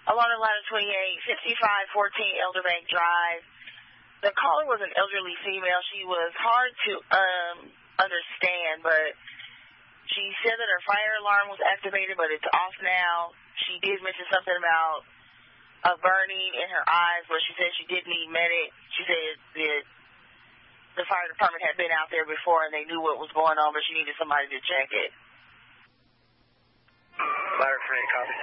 Along ladder 28, 5514 Elder Bank Drive. The caller was an elderly female. She was hard to understand, but she said that her fire alarm was activated, but it's off now. She did mention something about a burning in her eyes, but she said she did need medic. She said that the fire department had been out there before and they knew what was going on, but she needed somebody to check it. Ladder 28, copy.